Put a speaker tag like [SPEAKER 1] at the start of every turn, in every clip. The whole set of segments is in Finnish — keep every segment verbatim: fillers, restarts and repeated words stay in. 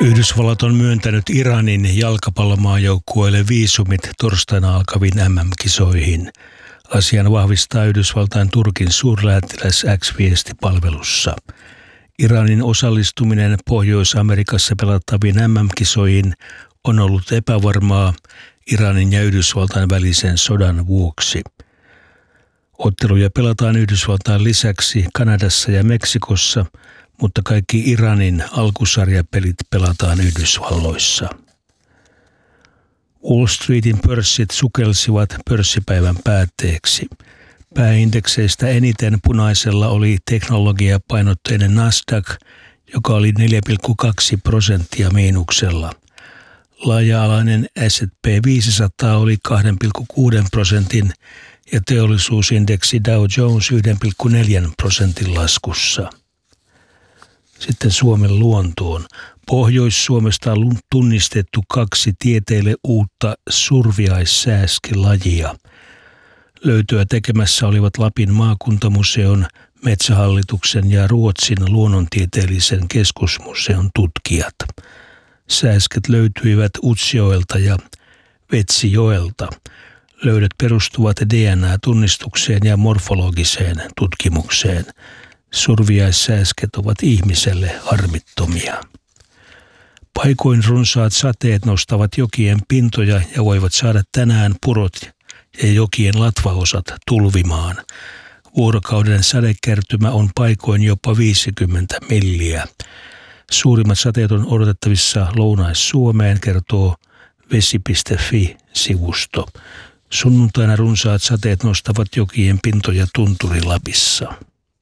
[SPEAKER 1] Yhdysvallat on myöntänyt Iranin jalkapallomaajoukkueelle viisumit torstaina alkaviin äm äm-kisoihin. Asian vahvistaa Yhdysvaltain Turkin suurlähettiläs X-viestipalvelussa. Iranin osallistuminen Pohjois-Amerikassa pelattaviin äm äm-kisoihin on ollut epävarmaa Iranin ja Yhdysvaltain välisen sodan vuoksi. Otteluja pelataan Yhdysvaltain lisäksi Kanadassa ja Meksikossa, mutta kaikki Iranin alkusarjapelit pelataan Yhdysvalloissa. Wall Streetin pörssit sukelsivat pörssipäivän päätteeksi. Pääindekseistä eniten punaisella oli teknologiapainotteinen Nasdaq, joka oli neljä pilkku kaksi prosenttia miinuksella. Laaja-alainen S and P viisisataa oli kaksi pilkku kuusi prosentin ja teollisuusindeksi Dow Jones yksi pilkku neljä prosentin laskussa. Sitten Suomen luontoon. Pohjois-Suomesta on tunnistettu kaksi tieteille uutta surviaissääskilajia. Löytöä tekemässä olivat Lapin maakuntamuseon, Metsähallituksen ja Ruotsin luonnontieteellisen keskusmuseon tutkijat. Sääsket löytyivät Utsjoelta ja Vetsijoelta. Löydöt perustuvat D N A-tunnistukseen ja morfologiseen tutkimukseen. Surviaissääsket ovat ihmiselle harmittomia. Paikoin runsaat sateet nostavat jokien pintoja ja voivat saada tänään purot ja jokien latvaosat tulvimaan. Vuorokauden sadekertymä on paikoin jopa viisikymmentä milliä. Suurimmat sateet on odotettavissa Lounais-Suomeen, kertoo vesi piste fi-sivusto. Sunnuntaina runsaat sateet nostavat jokien pintoja Tunturi-Lapissa.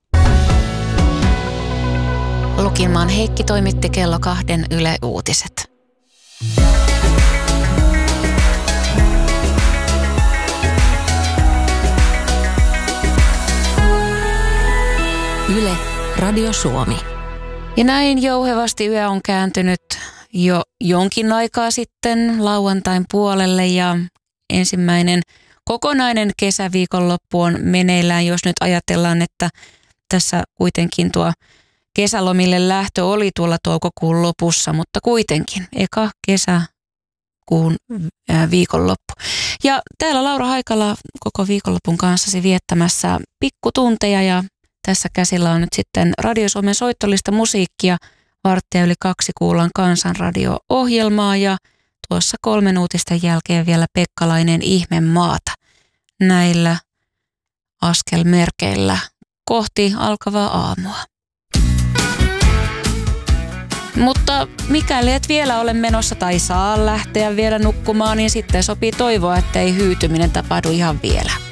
[SPEAKER 2] Lukinmaan Heikki toimitti kello kahden Yle Uutiset. Yle, Radio Suomi. Ja näin jouhevasti yö on kääntynyt jo jonkin aikaa sitten lauantain puolelle ja ensimmäinen kokonainen kesäviikonloppu on meneillään, jos nyt ajatellaan, että tässä kuitenkin tuo kesälomille lähtö oli tuolla toukokuun lopussa, mutta kuitenkin eka kesäkuun viikonloppu. Ja täällä Laura Haikala koko viikonlopun kanssasi viettämässä pikkutunteja ja tässä käsillä on nyt sitten Radio Suomen soittolista musiikkia. Varttia yli kaksi kuullaan Kansanradio-ohjelmaa ja tuossa kolmen uutisten jälkeen vielä Pekkalainen Ihme maata. Näillä askelmerkeillä kohti alkavaa aamua. Mutta mikäli et vielä ole menossa tai saa lähteä vielä nukkumaan, niin sitten sopii toivoa, ettei hyytyminen tapahdu ihan vielä.